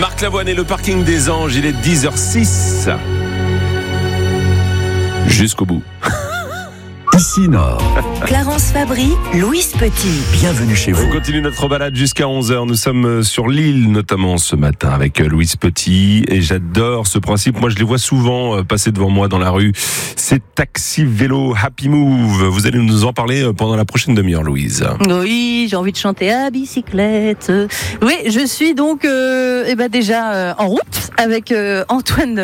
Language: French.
Marc Lavoine et le parking des Anges, il est 10h06. Jusqu'au bout. Ici Nord. Clarence Fabry, Louise Petit. Bienvenue chez vous. On continue notre balade jusqu'à 11h. Nous sommes sur l'île, notamment ce matin, avec Louise Petit. Et j'adore ce principe. Moi, je les vois souvent passer devant moi dans la rue. C'est taxi, vélo, happy move. Vous allez nous en parler pendant la prochaine demi-heure, Louise. Oui, j'ai envie de chanter à bicyclette. Oui, je suis donc déjà en route avec Antoine